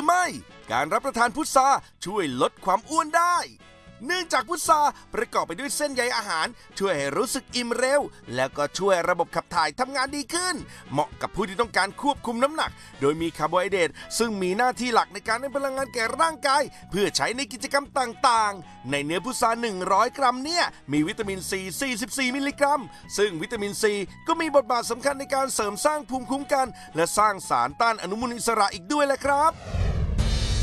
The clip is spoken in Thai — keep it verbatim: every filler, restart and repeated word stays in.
ไม่ การรับประทานพุทราช่วยลดความอ้วนได้เนื่องจากพุทราประกอบไปด้วยเส้นใยอาหารช่วยให้รู้สึกอิ่มเร็วแล้วก็ช่วยระบบขับถ่ายทำงานดีขึ้นเหมาะกับผู้ที่ต้องการควบคุมน้ำหนักโดยมีคาร์โบไฮเดรตซึ่งมีหน้าที่หลักในการให้พลังงานแก่ร่างกายเพื่อใช้ในกิจกรรมต่างๆในเนื้อพุทราหนึ่งร้อยกรัมเนี่ยมีวิตามินซี สี่สิบสี่ มิลลิกรัมซึ่งวิตามินซีก็มีบทบาทสำคัญในการเสริมสร้างภูมิคุ้มกันและสร้างสารต้านอนุมูลอิสระอีกด้วยแหละครับ